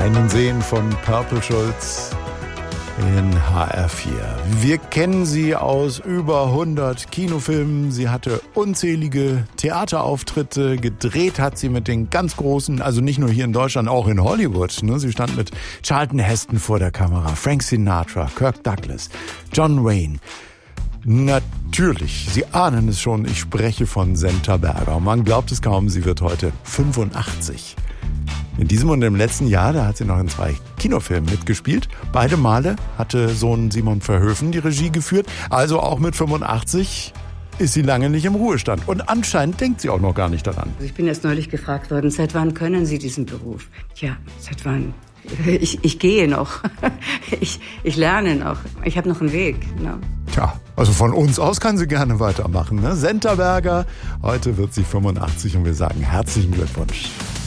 Einen sehen von Purple Schulz in HR4. Wir kennen sie aus über 100 Kinofilmen. Sie hatte unzählige Theaterauftritte. Gedreht hat sie mit den ganz Großen, also nicht nur hier in Deutschland, auch in Hollywood. Sie stand mit Charlton Heston vor der Kamera, Frank Sinatra, Kirk Douglas, John Wayne. Natürlich, Sie ahnen es schon, ich spreche von Senta Berger. Man glaubt es kaum, sie wird heute 85. In diesem und im letzten Jahr, da hat sie noch in 2 Kinofilmen mitgespielt. Beide Male hatte Sohn Simon Verhoeven die Regie geführt. Also auch mit 85 ist sie lange nicht im Ruhestand. Und anscheinend denkt sie auch noch gar nicht daran. Ich bin erst neulich gefragt worden, seit wann können Sie diesen Beruf? Ja, seit wann? Ich gehe noch. Ich lerne noch. Ich habe noch einen Weg. Ne? Tja, also von uns aus kann sie gerne weitermachen. Ne? Senta Berger, heute wird sie 85 und wir sagen herzlichen Glückwunsch.